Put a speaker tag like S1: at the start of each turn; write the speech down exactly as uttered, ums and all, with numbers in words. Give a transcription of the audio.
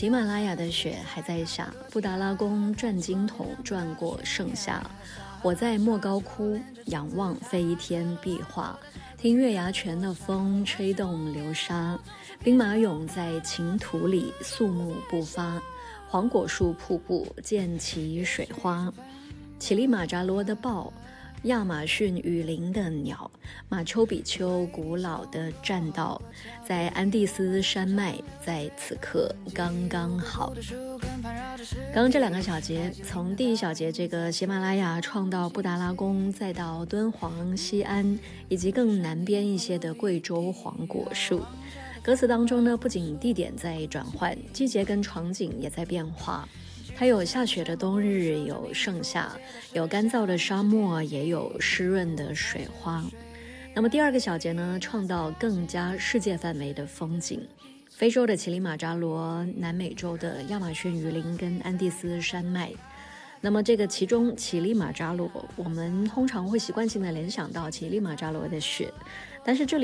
S1: 喜马拉雅的雪还在下，布达拉宫转经筒转过盛夏。我在莫高窟仰望飞天壁画，听月牙泉的风吹动流沙，兵马俑在情土里肃穆不发，黄果树瀑布溅起水花，乞力马扎罗的豹，亚马逊雨林的鸟，马丘比丘古老的栈道，在安第斯山脉在此刻刚刚好。刚刚这两个小节，从第一小节这个喜马拉雅创到布达拉宫，再到敦煌、西安，以及更南边一些的贵州黄果树，歌词当中呢，不仅地点在转换，季节跟场景也在变化。它有下雪的冬日，有盛夏，有干燥的沙漠，也有湿润的水花。那么第二个小节呢，创造更加世界范围的风景，非洲的乞力马扎罗，南美洲的亚马逊雨林跟安第斯山脉。那么这个其中乞力马扎罗，我们通常会习惯性的联想到乞力马扎罗的雪，但是这里